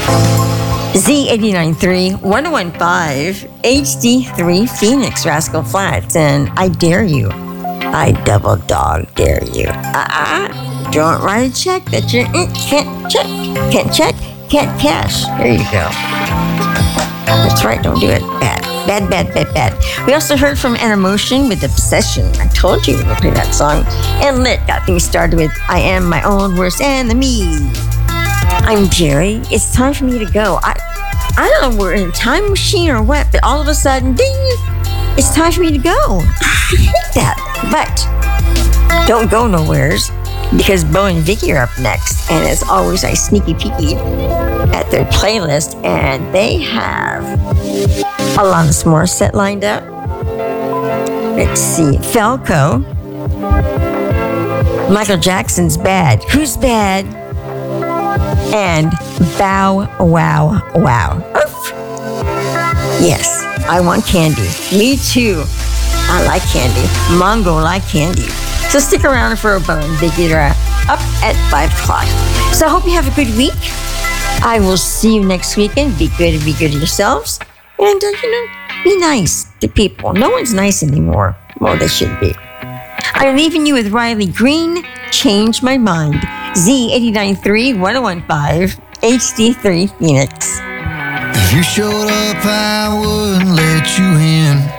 Z89.3, 1015, HD3 Phoenix, Rascal Flats, and I dare you. I double dog dare you. Don't write a check that you can't cash. There you go. That's right, don't do it. Bad. We also heard from An Emotion with Obsession. I told you we would play that song. And Lit got things started with I Am My Own Worst Enemy. I'm Jerry. It's time for me to go. I don't know, we're in a time machine or what, but all of a sudden, ding, it's time for me to go. I hate that. But don't go nowheres, because Bo and Vicky are up next. And as always, I sneaky peeky at their playlist, and they have Alanis Morissette lined up. Let's see, Falco. Michael Jackson's Bad. Who's Bad? And Bow Wow Wow. Oof. Yes, I want candy. Me too. I like candy. Mongo like candy. So stick around for a bone. They get up at 5 o'clock. So I hope you have a good week. I will see you next weekend. Be good and be good to yourselves. And, be nice to people. No one's nice anymore. Well, they should be. I'm leaving you with Riley Green, Change My Mind. Z89.3, 1015, HD3 Phoenix. If you showed up, I wouldn't let you in.